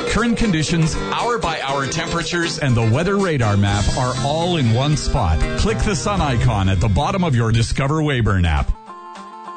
Current conditions, hour-by-hour temperatures, and the weather radar map are all in one spot. Click the sun icon at the bottom of your Discover Weyburn app.